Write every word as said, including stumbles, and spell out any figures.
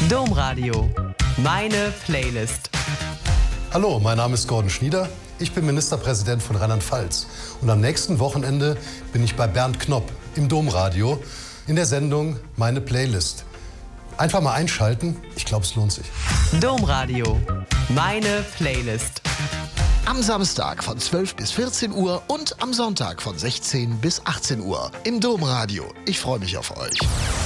Domradio. Meine Playlist. Hallo, mein Name ist Gordon Schnieder. Ich bin Ministerpräsident von Rheinland-Pfalz. Und am nächsten Wochenende bin ich bei Bernd Knopp im Domradio in der Sendung Meine Playlist. Einfach mal einschalten. Ich glaube, es lohnt sich. Domradio. Meine Playlist. Am Samstag von zwölf bis vierzehn Uhr und am Sonntag von sechzehn bis achtzehn Uhr im Domradio. Ich freue mich auf euch.